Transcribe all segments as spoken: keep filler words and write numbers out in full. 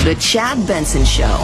The Chad Benson Show.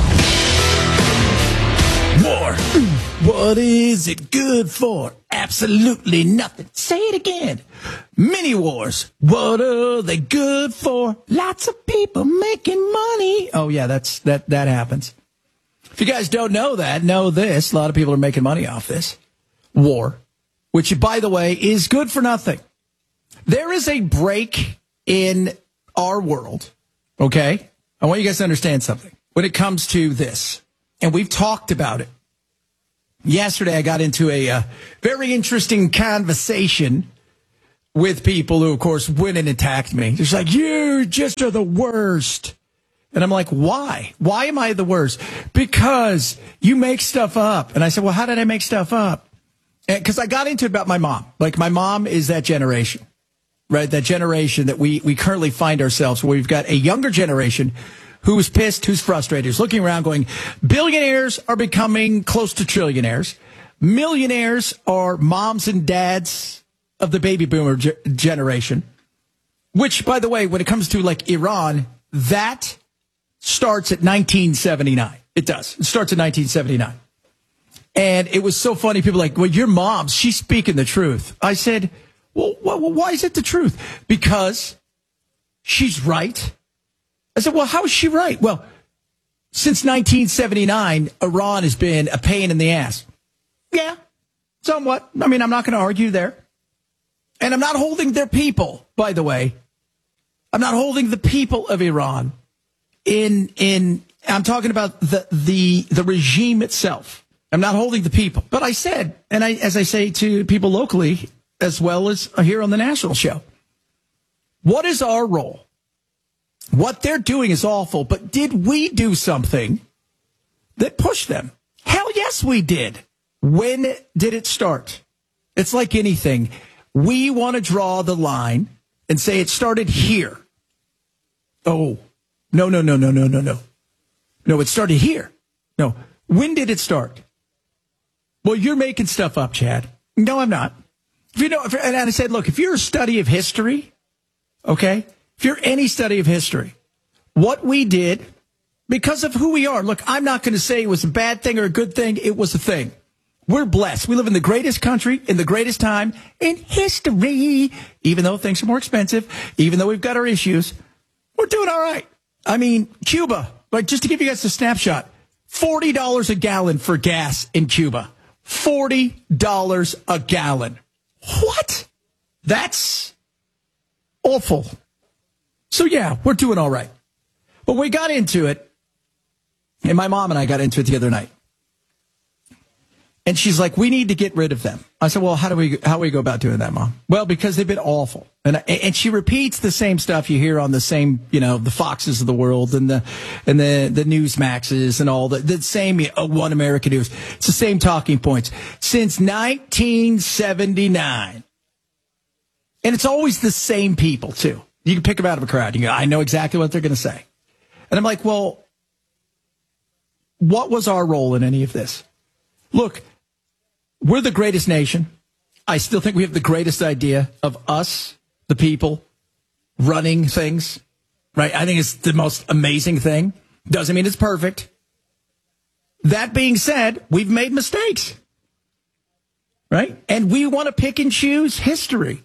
War. What is it good for? Absolutely nothing. Say it again. Mini wars. What are they good for? Lots of people making money. Oh, yeah, that's that that happens. If you guys don't know that, know this. A lot of people are making money off this. War. Which, by the way, is good for nothing. There is a break in our world, okay? I want you guys to understand something when it comes to this. And we've talked about it. Yesterday, I got into a uh, very interesting conversation with people who, of course, went and attacked me. They're like, you just are the worst. And I'm like, why? Why am I the worst? Because you make stuff up. And I said, well, how did I make stuff up? Because I got into it about my mom. Like, my mom is that generation, right? That generation that we, we currently find ourselves where we've got a younger generation who's pissed, who's frustrated, who's looking around going, billionaires are becoming close to trillionaires. Millionaires are moms and dads of the baby boomer ge- generation, which, by the way, when it comes to like Iran, that starts at nineteen seventy-nine. It does. It starts at nineteen seventy-nine. And it was so funny. People were like, well, your mom, she's speaking the truth. I said, well, why is it the truth? Because she's right. I said, well, how is she right? Well, since nineteen seventy-nine, Iran has been a pain in the ass. Yeah, somewhat. I mean, I'm not going to argue there. And I'm not holding their people, by the way. I'm not holding the people of Iran in, in, I'm talking about the, the, the regime itself. I'm not holding the people. But I said, and I, as I say to people locally, as well as here on the national show, what is our role? What they're doing is awful, but did we do something that pushed them? Hell yes, we did. When did it start? It's like anything. We want to draw the line and say it started here. Oh, no, no, no, no, no, no, no. No, it started here. No. When did it start? Well, you're making stuff up, Chad. No, I'm not. If you know, if, and I said, look, if you're a study of history, okay, if you're any study of history, what we did, because of who we are, look, I'm not going to say it was a bad thing or a good thing. It was a thing. We're blessed. We live in the greatest country, in the greatest time in history, even though things are more expensive, even though we've got our issues. We're doing all right. I mean, Cuba, like just to give you guys a snapshot, forty dollars a gallon for gas in Cuba. forty dollars a gallon. What? That's awful. So, yeah, we're doing all right. But we got into it, and my mom and I got into it the other night. And she's like, we need to get rid of them. I said, well, how do we how do we go about doing that, Mom? Well, because they've been awful. And and she repeats the same stuff you hear on the same, you know, the Foxes of the world and the and the, the Newsmaxes and all the, the same uh, One American News. It's the same talking points since nineteen seventy-nine. And it's always the same people, too. You can pick them out of a crowd. You go, I know exactly what they're going to say. And I'm like, well, what was our role in any of this? Look, we're the greatest nation. I still think we have the greatest idea of us, the people, running things, right? I think it's the most amazing thing. Doesn't mean it's perfect. That being said, we've made mistakes, right? And we want to pick and choose history.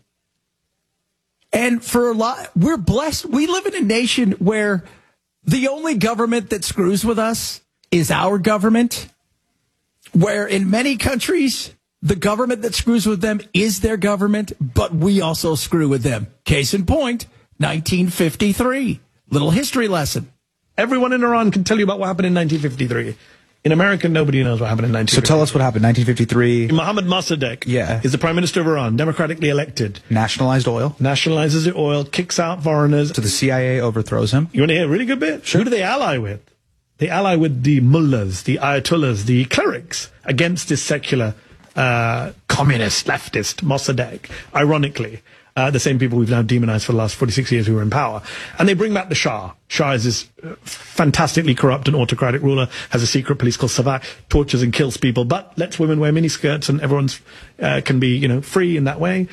And for a lot, we're blessed. We live in a nation where the only government that screws with us is our government. Where in many countries, the government that screws with them is their government, but we also screw with them. Case in point, nineteen fifty-three. Little history lesson. Everyone in Iran can tell you about what happened in nineteen fifty-three. In America, nobody knows what happened in nineteen fifty-three. So tell us what happened in nineteen fifty-three. Mohammad Mossadegh yeah. is the prime minister of Iran, democratically elected. Nationalized oil. Nationalizes the oil, kicks out foreigners. So the C I A overthrows him. You want to hear a really good bit? Sure. Who do they ally with? They ally with the mullahs, the ayatollahs, the clerics against this secular, uh, communist, leftist Mossadegh. Ironically, uh, the same people we've now demonized for the last forty-six years who were in power. And they bring back the Shah. Shah is this fantastically corrupt and autocratic ruler, has a secret police called Savak, tortures and kills people, but lets women wear miniskirts and everyone's, uh, can be, you know, free in that way.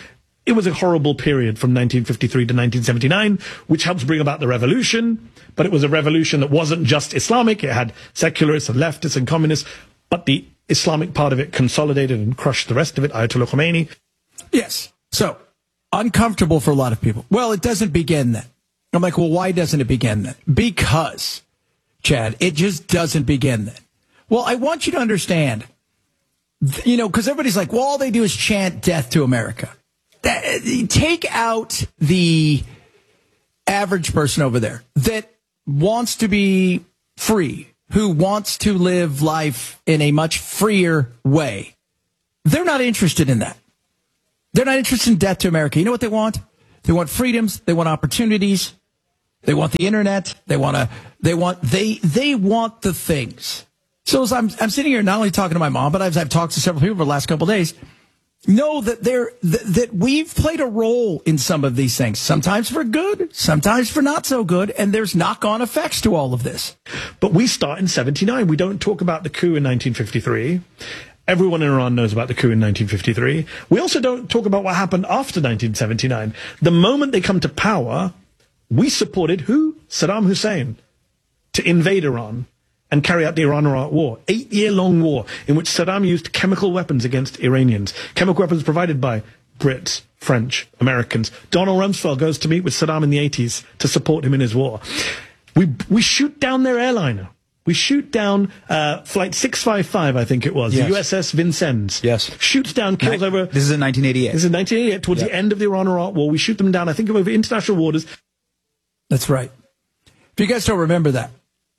it was a horrible period from nineteen fifty-three to nineteen seventy-nine, which helps bring about the revolution. But it was a revolution that wasn't just Islamic. It had secularists and leftists and communists. But the Islamic part of it consolidated and crushed the rest of it, Ayatollah Khomeini. Yes. So, uncomfortable for a lot of people. Well, it doesn't begin then. I'm like, well, why doesn't it begin then? Because, Chad, it just doesn't begin then. Well, I want you to understand, you know, because everybody's like, well, all they do is chant death to America. That, take out the average person over there that wants to be free, who wants to live life in a much freer way. They're not interested in that. They're not interested in death to America. You know what they want? They want freedoms. They want opportunities. They want the internet. They want to, they want, they, they want the things. So as I'm, I'm sitting here not only talking to my mom, but I've, I've talked to several people over the last couple of days. Know that they're, that, that we've played a role in some of these things, sometimes for good, sometimes for not so good, and there's knock-on effects to all of this. But we start in seventy-nine. We don't talk about the coup in nineteen fifty-three. Everyone in Iran knows about the coup in nineteen fifty-three. We also don't talk about what happened after nineteen seventy-nine. The moment they come to power, we supported who? Saddam Hussein to invade Iran and carry out the Iran-Iraq war, eight-year-long war in which Saddam used chemical weapons against Iranians, chemical weapons provided by Brits, French, Americans. Donald Rumsfeld goes to meet with Saddam in the eighties to support him in his war. We we shoot down their airliner. We shoot down uh, Flight six five five, I think it was, yes. The U S S Vincennes. Yes. Shoots down, kills Ni- over... This is in nineteen eighty-eight. This is nineteen eighty-eight, towards yep. the end of the Iran-Iraq war. We shoot them down, I think, over international waters. That's right. If you guys don't remember that,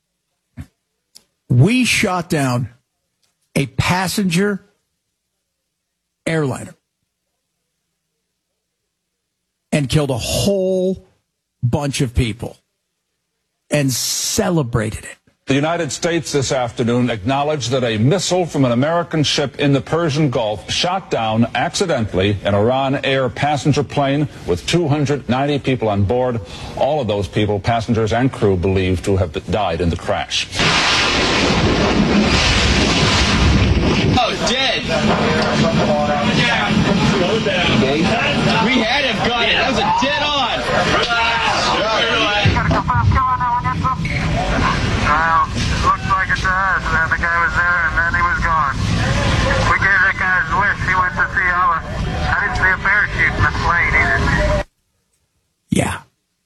we shot down a passenger airliner and killed a whole bunch of people and celebrated it. The United States this afternoon acknowledged that a missile from an American ship in the Persian Gulf shot down accidentally an Iran Air passenger plane with two hundred ninety people on board. All of those people, passengers and crew, believed to have died in the crash. Oh, dead. We had him, got it. That was a dead on. Well, it looked like it to us, and then the guy was there, and then he was gone. We gave that guy his wish. He went to see all the... I didn't see a parachute in the plane either. Yeah.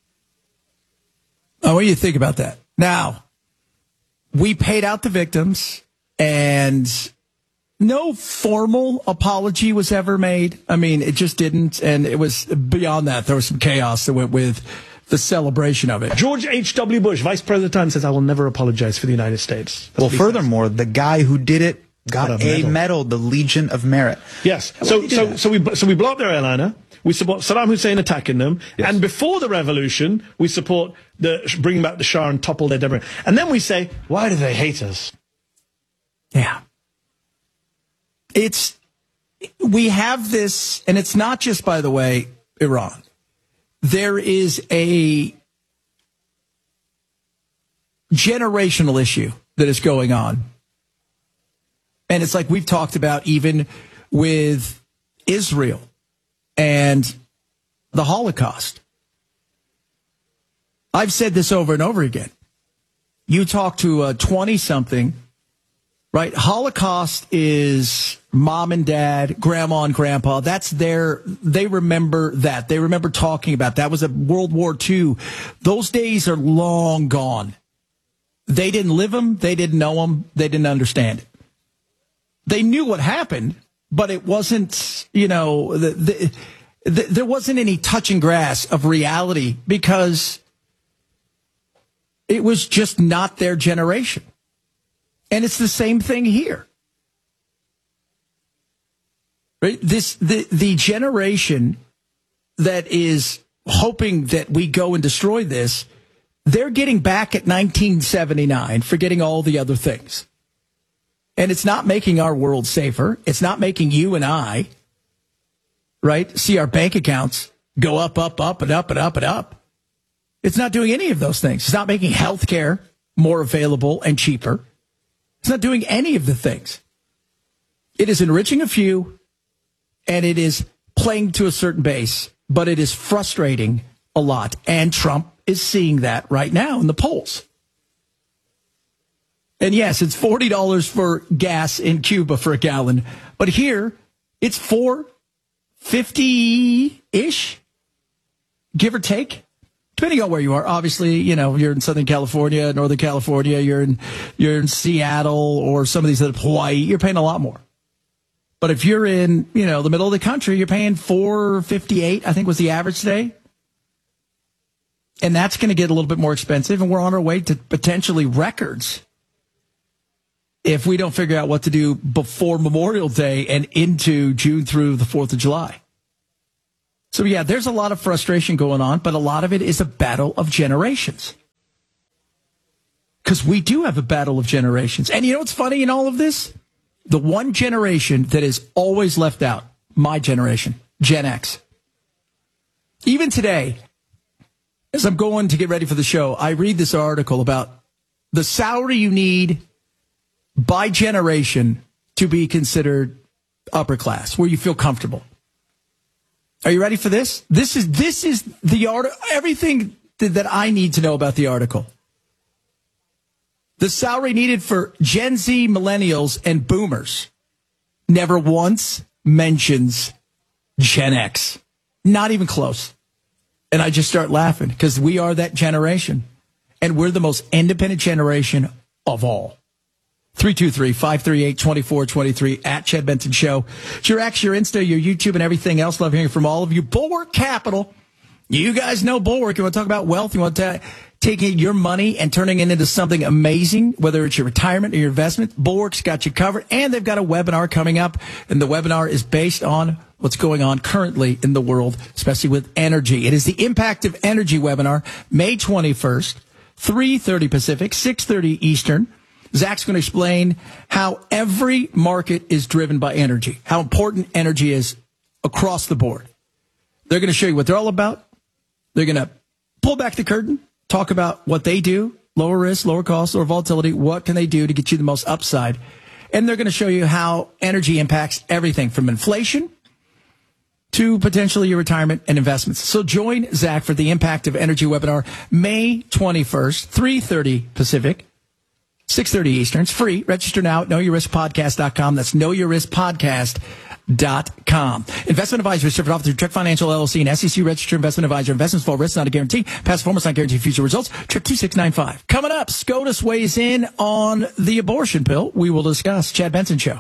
Oh, what do you think about that? Now, we paid out the victims, and no formal apology was ever made. I mean, it just didn't, and it was beyond that. There was some chaos that went with the celebration of it. George H W. Bush, Vice President at the time, says, I will never apologize for the United States. That's well, furthermore, the guy who did it got, got a, medal. a medal, the Legion of Merit. Yes. So, so, so we, so we blow up their airliner. We support Saddam Hussein attacking them. Yes. And before the revolution, we support the bringing back the Shah and topple their debris. And then we say, why do they hate us? Yeah. It's, we have this, and it's not just, by the way, Iran. There is a generational issue that is going on. And it's like we've talked about even with Israel and the Holocaust. I've said this over and over again. You talk to a twenty-something, right? Holocaust is mom and dad, grandma and grandpa. That's their, they remember that. They remember talking about that. Was a World War Two. Those days are long gone. They didn't live them. They didn't know them. They didn't understand it. They knew what happened, but it wasn't, you know, the, the, the, there wasn't any touching grass of reality because it was just not their generation. And it's the same thing here. Right? This the the generation that is hoping that we go and destroy this, they're getting back at nineteen seventy-nine, forgetting all the other things. And it's not making our world safer. It's not making you and I, right, see our bank accounts go up, up, up, and up, and up, and up. It's not doing any of those things. It's not making health care more available and cheaper. It's not doing any of the things. It is enriching a few, and it is playing to a certain base, but it is frustrating a lot. And Trump is seeing that right now in the polls. And yes, it's forty dollars for gas in Cuba for a gallon, but here it's four fifty-ish, give or take, depending on where you are. Obviously, you know, you're in Southern California, Northern California, you're in you're in Seattle or some of these other Hawaii, you're paying a lot more. But if you're in, you know, the middle of the country, you're paying four fifty-eight, I think was the average today. And that's going to get a little bit more expensive, and we're on our way to potentially records if we don't figure out what to do before Memorial Day and into June through the fourth of July. So, yeah, there's a lot of frustration going on, but a lot of it is a battle of generations. Because we do have a battle of generations. And you know what's funny in all of this? The one generation that is always left out, my generation, Gen X. Even today, as I'm going to get ready for the show, I read this article about the salary you need by generation to be considered upper class, where you feel comfortable. Are you ready for this? This is this is the art. Everything th- that I need to know about the article. The salary needed for Gen Z, millennials, and boomers never once mentions Gen X. Not even close. And I just start laughing because we are that generation, and we're the most independent generation of all. three two three, five three eight, two four two three at Chad Benson Show. It's your X, your Insta, your YouTube, and everything else. Love hearing from all of you. Bulwark Capital. You guys know Bulwark. You want to talk about wealth? You want to take your money and turning it into something amazing, whether it's your retirement or your investment? Bulwark's got you covered, and they've got a webinar coming up, and the webinar is based on what's going on currently in the world, especially with energy. It is the Impact of Energy webinar, May twenty-first, three thirty Pacific, six thirty Eastern. Zach's going to explain how every market is driven by energy, how important energy is across the board. They're going to show you what they're all about. They're going to pull back the curtain, talk about what they do, lower risk, lower cost, lower volatility. What can they do to get you the most upside? And they're going to show you how energy impacts everything from inflation to potentially your retirement and investments. So join Zach for the Impact of Energy webinar, May twenty-first, three thirty Pacific, six thirty Eastern. It's free. Register now at know your risk podcast dot com. That's know your risk podcast dot com. Investment advisory service offered through Trek Financial L L C and S E C registered investment advisor. Investments fall risk, not a guarantee. Past performance not guarantee future results. Trek two six nine five. Coming up, SCOTUS weighs in on the abortion pill. We will discuss. Chad Benson Show.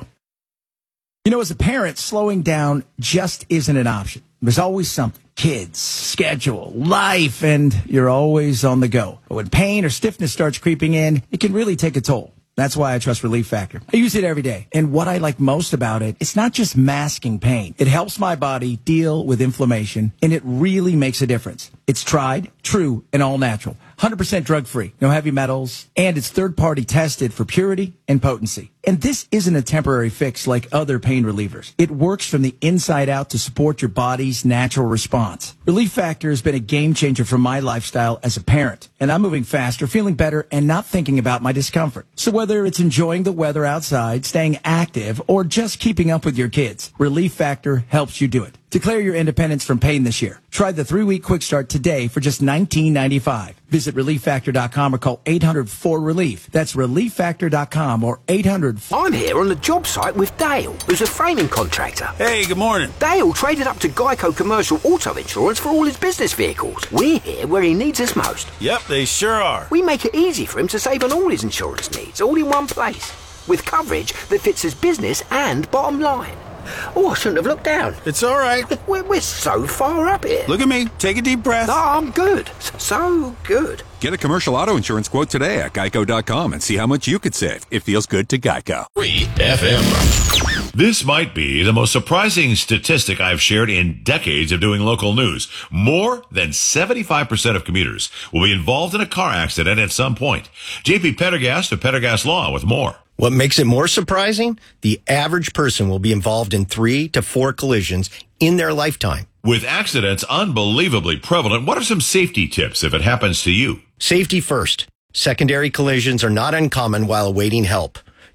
You know, as a parent, slowing down just isn't an option. There's always something. Kids, schedule, life, and you're always on the go. But when pain or stiffness starts creeping in, it can really take a toll. That's why I trust Relief Factor. I use it every day. And what I like most about it, it's not just masking pain. It helps my body deal with inflammation, and it really makes a difference. It's tried, true, and all natural. one hundred percent drug-free, no heavy metals, and it's third-party tested for purity and potency. And this isn't a temporary fix like other pain relievers. It works from the inside out to support your body's natural response. Relief Factor has been a game changer for my lifestyle as a parent, and I'm moving faster, feeling better, and not thinking about my discomfort. So whether it's enjoying the weather outside, staying active, or just keeping up with your kids, Relief Factor helps you do it. Declare your independence from pain this year. Try the three-week quick start today for just nineteen ninety-five. Visit relief factor dot com or call eight hundred four relief. That's relief factor dot com or eight hundred. I'm here on the job site with Dale, who's a framing contractor. Hey, good morning. Dale traded up to Geico Commercial Auto Insurance for all his business vehicles. We're here where he needs us most. Yep, they sure are. We make it easy for him to save on all his insurance needs, all in one place, with coverage that fits his business and bottom line. Oh, I shouldn't have looked down. It's all right. We're, we're so far up here. Look at me. Take a deep breath. No, I'm good. So good. Get a commercial auto insurance quote today at geico dot com and see how much you could save. It feels good to Geico. three F M. This might be the most surprising statistic I've shared in decades of doing local news. More than seventy-five percent of commuters will be involved in a car accident at some point. J P Pendergast of Pendergast Law with more. What makes it more surprising? The average person will be involved in three to four collisions in their lifetime. With accidents unbelievably prevalent, what are some safety tips if it happens to you? Safety first. Secondary collisions are not uncommon while awaiting help.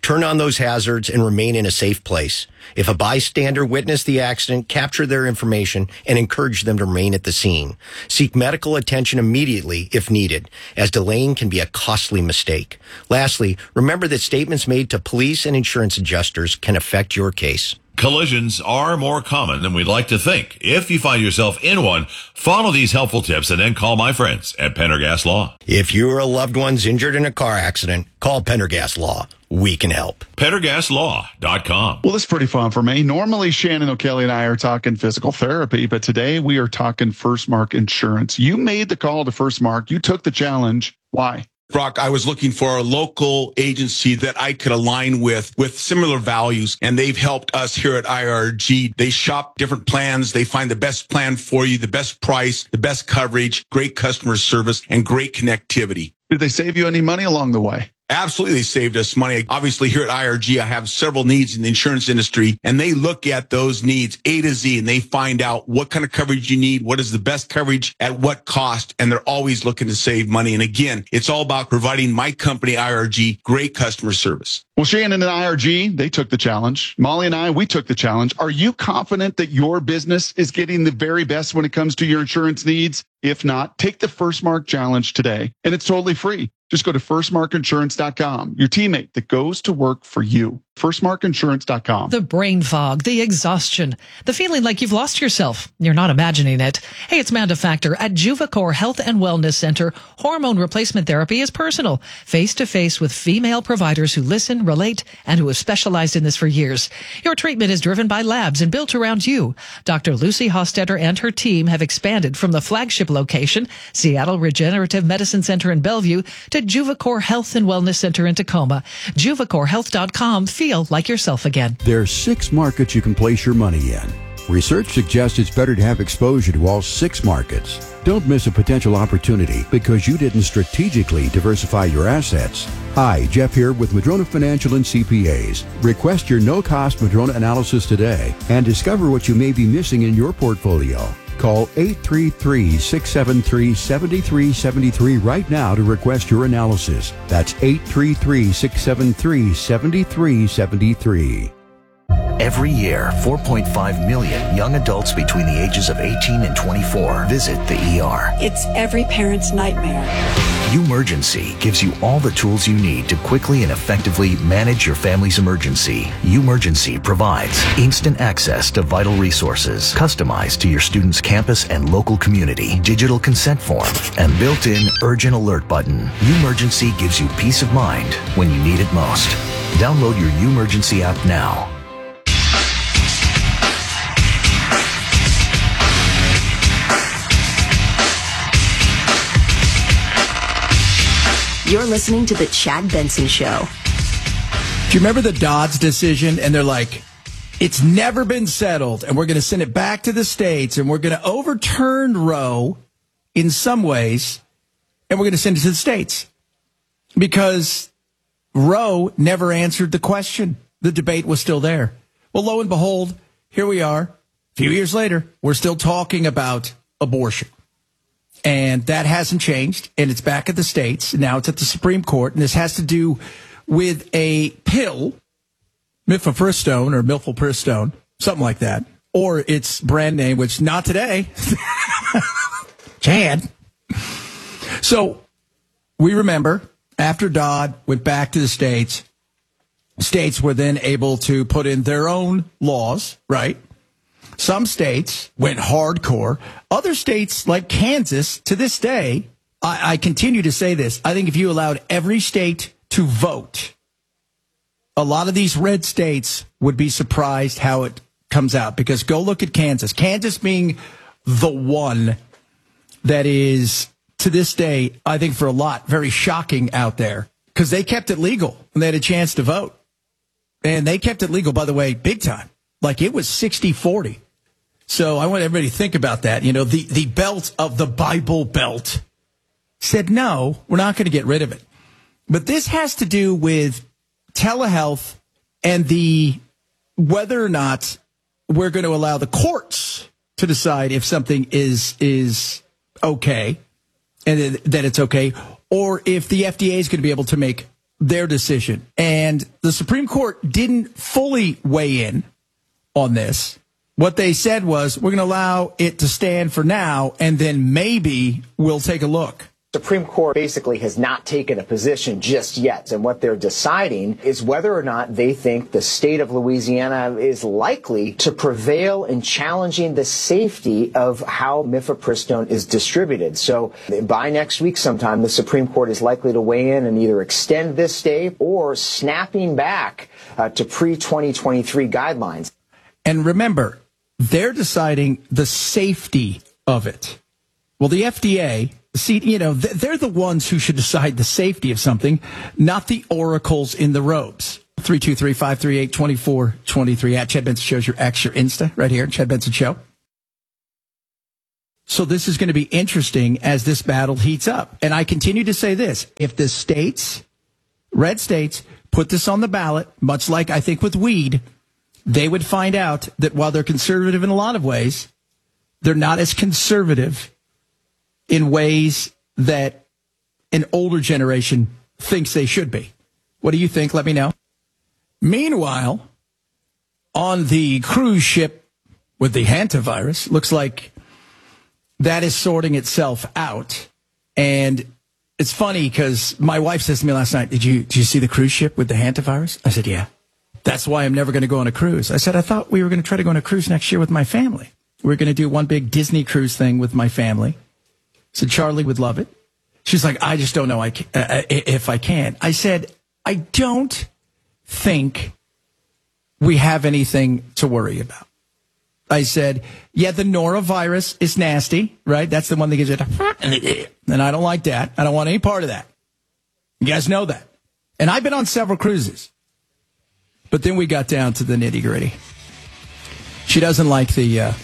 Turn on those hazards and remain in a safe place. If a bystander witnessed the accident, capture their information and encourage them to remain at the scene. Seek medical attention immediately if needed, as delaying can be a costly mistake. Lastly, remember that statements made to police and insurance adjusters can affect your case. Collisions are more common than we'd like to think. If you find yourself in one, follow these helpful tips and then call my friends at Pendergast Law. If you or a loved one's injured in a car accident, call Pendergast Law. We can help. Pendergast Law dot com. Well, this is pretty fun for me. Normally, Shannon O'Kelly and I are talking physical therapy, but today we are talking First Mark Insurance. You made the call to First Mark. You took the challenge. Why? Brock, I was looking for a local agency that I could align with, with similar values, and they've helped us here at I R G. They shop different plans. They find the best plan for you, the best price, the best coverage, great customer service, and great connectivity. Did they save you any money along the way? Absolutely, they saved us money. Obviously, here at I R G, I have several needs in the insurance industry, and they look at those needs A to Z, and they find out what kind of coverage you need, what is the best coverage, at what cost, and they're always looking to save money. And again, it's all about providing my company, I R G, great customer service. Well, Shannon and I R G, they took the challenge. Molly and I, we took the challenge. Are you confident that your business is getting the very best when it comes to your insurance needs? If not, take the First Mark Challenge today, and it's totally free. Just go to first mark insurance dot com, your teammate that goes to work for you. first mark insurance dot com. The brain fog, the exhaustion, the feeling like you've lost yourself. You're not imagining it. Hey, it's Amanda Factor. At Juvacor Health and Wellness Center, hormone replacement therapy is personal, face-to-face with female providers who listen, relate, and who have specialized in this for years. Your treatment is driven by labs and built around you. Doctor Lucy Hostetter and her team have expanded from the flagship location, Seattle Regenerative Medicine Center in Bellevue, to Juvacor Health and Wellness Center in Tacoma. Juvacor Health dot com. Feel like yourself again. There's six markets you can place your money in. Research suggests it's better to have exposure to all six markets. Don't miss a potential opportunity because you didn't strategically diversify your assets. Hi, Jeff here with Madrona Financial and C P As. Request your no-cost Madrona analysis today and discover what you may be missing in your portfolio. Call eight three three, six seven three, seven three seven three right now to request your analysis. That's eight three three, six seven three, seven three seven three. Every year, four point five million young adults between the ages of eighteen and twenty-four visit the E R. It's every parent's nightmare. Umergency gives you all the tools you need to quickly and effectively manage your family's emergency. Umergency provides instant access to vital resources, customized to your student's campus and local community, digital consent form, and built-in urgent alert button. Umergency gives you peace of mind when you need it most. Download your Umergency app now. You're listening to The Chad Benson Show. Do you remember the Dodds decision? And they're like, it's never been settled, and we're going to send it back to the states, and we're going to overturn Roe in some ways, and we're going to send it to the states. Because Roe never answered the question. The debate was still there. Well, lo and behold, here we are. A few years later, we're still talking about abortion. And that hasn't changed, and it's back at the states. Now it's at the Supreme Court, and this has to do with a pill, mifepristone or mifepristone, something like that, or its brand name, which not today, Chad. So we remember after Dodd went back to the states, states were then able to put in their own laws, right? Some states went hardcore. Other states, like Kansas, to this day, I, I continue to say this. I think if you allowed every state to vote, a lot of these red states would be surprised how it comes out. Because go look at Kansas. Kansas being the one that is, to this day, I think for a lot, very shocking out there. Because they kept it legal when they had a chance to vote. And they kept it legal, by the way, big time. Like it was sixty forty. So I want everybody to think about that. You know, the, the belt of the Bible Belt said, no, we're not going to get rid of it. But this has to do with telehealth and the whether or not we're going to allow the courts to decide if something is is okay and that it's okay, or if the F D A is going to be able to make their decision. And the Supreme Court didn't fully weigh in on this. What they said was, we're going to allow it to stand for now, and then maybe we'll take a look. Supreme Court basically has not taken a position just yet, and what they're deciding is whether or not they think the state of Louisiana is likely to prevail in challenging the safety of how mifepristone is distributed. So by next week sometime, the Supreme Court is likely to weigh in and either extend this stay or snapping back uh, to pre twenty twenty-three guidelines. And remember, they're deciding the safety of it. Well, the F D A, see, you know, they're the ones who should decide the safety of something, not the oracles in the robes. three two three, five three eight, two four two three at Chad Benson Show's your X, your Insta, right here, Chad Benson Show. So this is going to be interesting as this battle heats up. And I continue to say this. If the states, red states, put this on the ballot, much like I think with weed, they would find out that while they're conservative in a lot of ways, they're not as conservative in ways that an older generation thinks they should be. What do you think? Let me know. Meanwhile, on the cruise ship with the hantavirus, looks like that is sorting itself out. And it's funny because my wife says to me last night, did you, did you see the cruise ship with the hantavirus? I said, yeah. That's why I'm never going to go on a cruise. I said, I thought we were going to try to go on a cruise next year with my family. We we're going to do one big Disney cruise thing with my family. So Charlie would love it. She's like, I just don't know I can, uh, if I can. I said, I don't think we have anything to worry about. I said, yeah, the norovirus is nasty, right? That's the one that gives you, and I don't like that. I don't want any part of that. You guys know that. And I've been on several cruises. But then we got down to the nitty gritty. She doesn't like the, uh,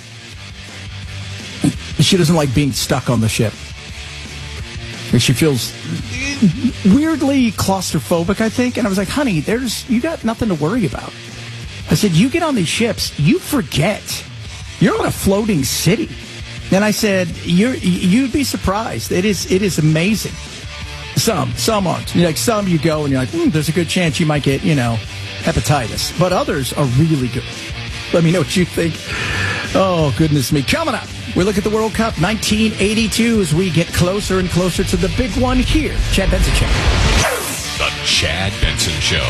she doesn't like being stuck on the ship. She feels weirdly claustrophobic, I think. And I was like, honey, there's, you got nothing to worry about. I said, you get on these ships, you forget. You're on a floating city. And I said, you're, you'd be surprised. It is, it is amazing. Some, some aren't. You're like, some you go and you're like, mm, there's a good chance you might get, you know, hepatitis. But others are really good. Let me know what you think. Oh, goodness me. Coming up, we look at the World Cup nineteen eighty-two as we get closer and closer to the big one here. Chad Benson Show. The Chad Benson Show.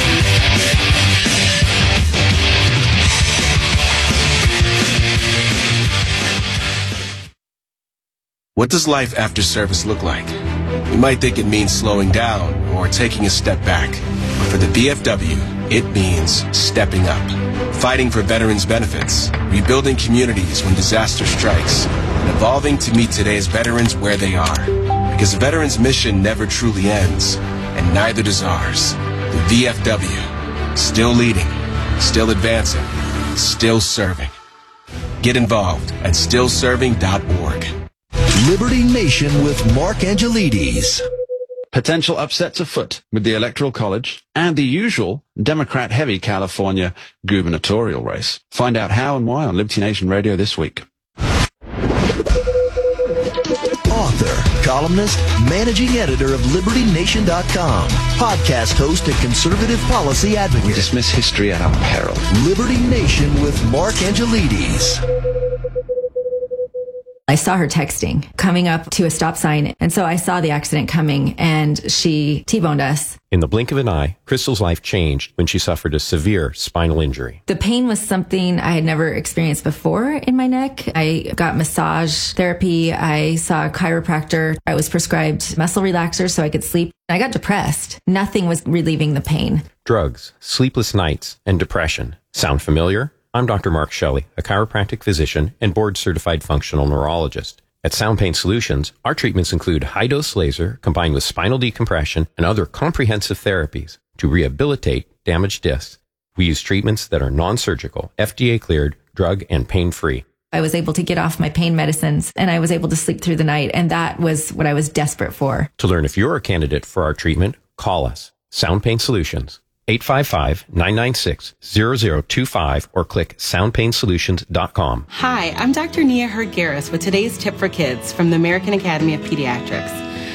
What does life after service look like? You might think it means slowing down or taking a step back. But for the V F W, it means stepping up. Fighting for veterans' benefits, rebuilding communities when disaster strikes, and evolving to meet today's veterans where they are. Because the veterans' mission never truly ends, and neither does ours. The V F W, still leading, still advancing, still serving. Get involved at still serving dot org. Liberty Nation with Mark Angelides. Potential upsets afoot with the Electoral College and the usual Democrat-heavy California gubernatorial race. Find out how and why on Liberty Nation Radio this week. Author, columnist, managing editor of Liberty Nation dot com, podcast host and conservative policy advocate. We dismiss history at our peril. Liberty Nation with Mark Angelides. I saw her texting, coming up to a stop sign, and so I saw the accident coming, and she T-boned us. In the blink of an eye, Crystal's life changed when she suffered a severe spinal injury. The pain was something I had never experienced before in my neck. I got massage therapy. I saw a chiropractor. I was prescribed muscle relaxers so I could sleep. I got depressed. Nothing was relieving the pain. Drugs, sleepless nights, and depression. Sound familiar? I'm Doctor Mark Shelley, a chiropractic physician and board-certified functional neurologist. At Sound Pain Solutions, our treatments include high-dose laser combined with spinal decompression and other comprehensive therapies to rehabilitate damaged discs. We use treatments that are non-surgical, F D A-cleared, drug and pain-free. I was able to get off my pain medicines, and I was able to sleep through the night, and that was what I was desperate for. To learn if you're a candidate for our treatment, call us. Sound Pain Solutions. eight five five, nine nine six, zero zero two five or click sound pain solutions dot com. Hi, I'm Doctor Nia Hurd-Garris with today's tip for kids from the American Academy of Pediatrics.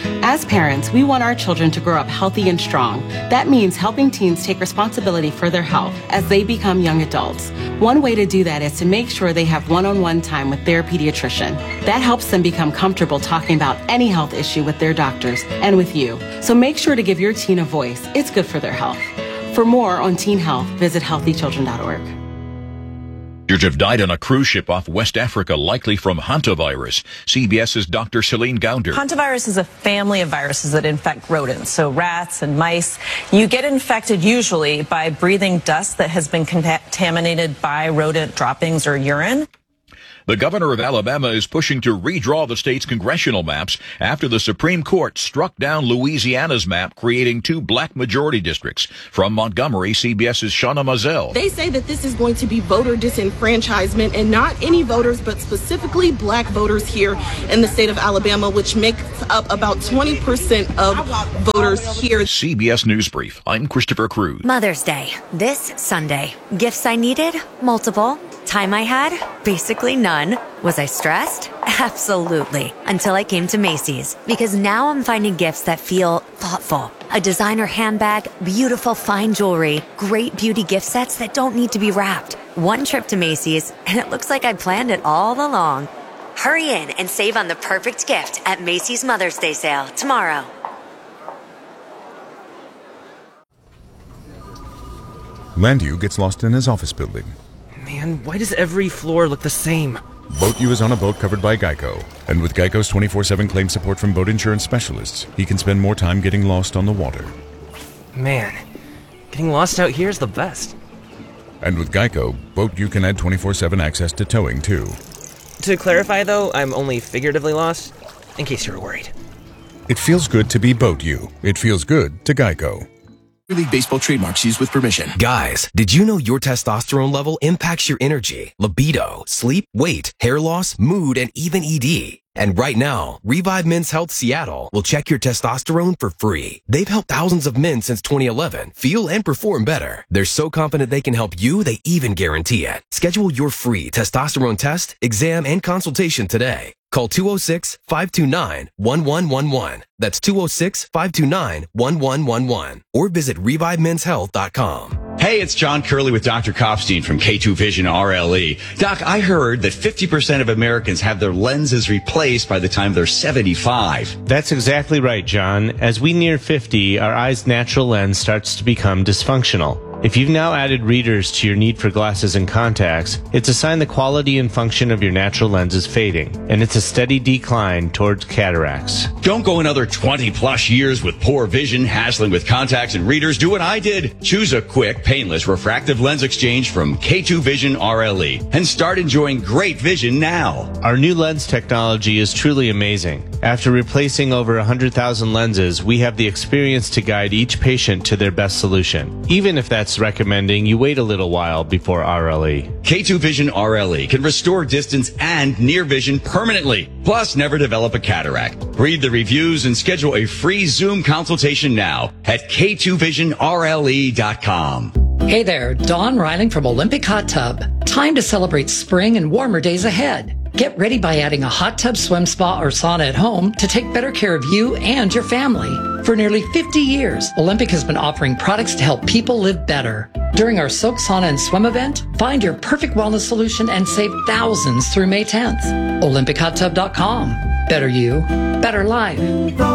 As parents, we want our children to grow up healthy and strong. That means helping teens take responsibility for their health as they become young adults. One way to do that is to make sure they have one-on-one time with their pediatrician. That helps them become comfortable talking about any health issue with their doctors and with you. So make sure to give your teen a voice. It's good for their health. For more on teen health, visit healthy children dot org. Have died on a cruise ship off West Africa, likely from hantavirus. CBS's Doctor Celine Gounder. Hantavirus is a family of viruses that infect rodents, so rats and mice. You get infected usually by breathing dust that has been contaminated by rodent droppings or urine. The governor of Alabama is pushing to redraw the state's congressional maps after the Supreme Court struck down Louisiana's map, creating two black majority districts. From Montgomery, CBS's Shauna Mazel. They say that this is going to be voter disenfranchisement, and not any voters, but specifically black voters here in the state of Alabama, which makes up about twenty percent of voters here. C B S News Brief. I'm Christopher Cruz. Mother's Day, this Sunday. Gifts I needed? Multiple. Time I had? Basically none. Was I stressed? Absolutely. Until I came to Macy's. Because now I'm finding gifts that feel thoughtful. A designer handbag, beautiful fine jewelry, great beauty gift sets that don't need to be wrapped. One trip to Macy's, and it looks like I planned it all along. Hurry in and save on the perfect gift at Macy's Mother's Day sale tomorrow. Landu gets lost in his office building. Man, why does every floor look the same? Boat U is on a boat covered by Geico. And with Geico's twenty-four seven claim support from boat insurance specialists, he can spend more time getting lost on the water. Man, getting lost out here is the best. And with Geico, Boat U can add twenty-four seven access to towing, too. To clarify, though, I'm only figuratively lost, in case you were worried. It feels good to be Boat U. It feels good to Geico. Major League Baseball trademarks used with permission. Guys, did you know your testosterone level impacts your energy, libido, sleep, weight, hair loss, mood, and even E D? And right now, Revive Men's Health Seattle will check your testosterone for free. They've helped thousands of men since twenty eleven feel and perform better. They're so confident they can help you, they even guarantee it. Schedule your free testosterone test, exam, and consultation today. Call two oh six, five two nine, one one one one. That's two oh six, five two nine, one one one one. Or visit revive men's health dot com. Hey, it's John Curley with Doctor Kopstein from K two Vision R L E. Doc, I heard that fifty percent of Americans have their lenses replaced by the time they're seventy-five. That's exactly right, John. As we near fifty, our eye's natural lens starts to become dysfunctional. If you've now added readers to your need for glasses and contacts, it's a sign the quality and function of your natural lens is fading, and it's a steady decline towards cataracts. Don't go another twenty plus years with poor vision, hassling with contacts and readers. Do what I did. Choose a quick, painless refractive lens exchange from K two Vision R L E and start enjoying great vision now. Our new lens technology is truly amazing. After replacing over one hundred thousand lenses, we have the experience to guide each patient to their best solution, even if that's recommending you wait a little while before R L E. K two Vision R L E can restore distance and near vision permanently, plus never develop a cataract. Read the reviews and schedule a free Zoom consultation now at K two vision R L E dot com. Hey there, Dawn Riling from Olympic Hot Tub. Time to celebrate spring and warmer days ahead. Get ready by adding a hot tub, swim spa, or sauna at home to take better care of you and your family. For nearly fifty years, Olympic has been offering products to help people live better. During our Soak, Sauna, and Swim event, find your perfect wellness solution and save thousands through May tenth. Olympic Hot Tub dot com. Better you, better life.